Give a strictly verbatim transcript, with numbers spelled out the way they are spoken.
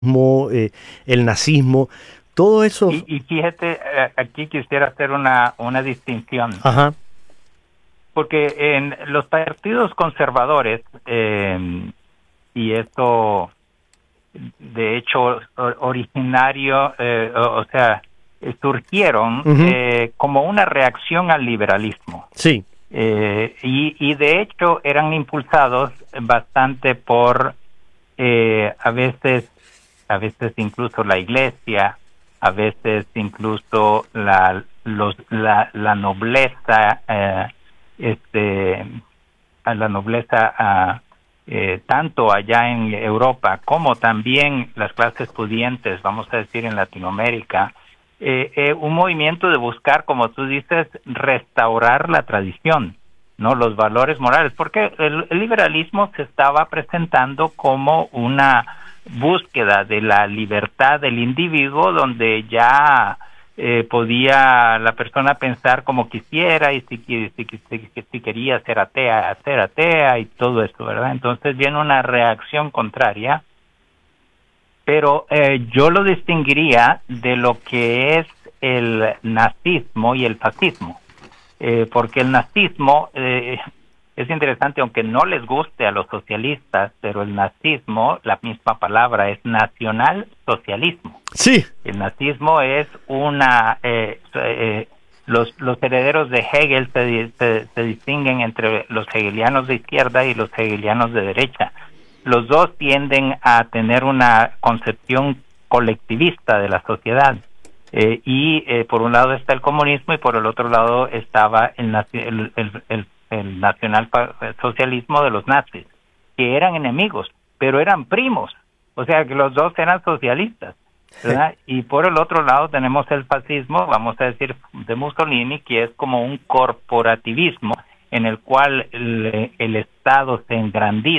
eh, el nazismo, todo eso. Y, y fíjate, eh, aquí quisiera hacer una, una distinción, Ajá. porque en los partidos conservadores, eh, y esto de hecho originario, eh, o, o sea, eh, surgieron Uh-huh. eh, como una reacción al liberalismo. Sí. Eh, y, y de hecho eran impulsados bastante por eh, a veces, a veces incluso la iglesia, a veces incluso la los la, la nobleza, eh, este, a la nobleza a, eh, tanto allá en Europa como también las clases pudientes, vamos a decir en Latinoamérica, eh, eh, un movimiento de buscar, como tú dices, restaurar la tradición, ¿no? Los valores morales, porque el, el liberalismo se estaba presentando como una búsqueda de la libertad del individuo, donde ya eh, podía la persona pensar como quisiera, y si, si, si, si quería ser atea, ser atea y todo eso, ¿verdad? Entonces viene una reacción contraria, pero eh, yo lo distinguiría de lo que es el nazismo y el fascismo, eh, porque el nazismo eh, es interesante, aunque no les guste a los socialistas, pero el nazismo, la misma palabra es nacional socialismo. Sí. El nazismo es una eh, eh, los los herederos de Hegel se, se, se distinguen entre los hegelianos de izquierda y los hegelianos de derecha. Los dos tienden a tener una concepción colectivista de la sociedad. Eh, y eh, por un lado está el comunismo y por el otro lado estaba el, el, el, el, el nacionalsocialismo de los nazis, que eran enemigos, pero eran primos. O sea que los dos eran socialistas, ¿verdad? Y por el otro lado tenemos el fascismo, vamos a decir, de Mussolini, que es como un corporativismo en el cual el, el Estado se engrandiza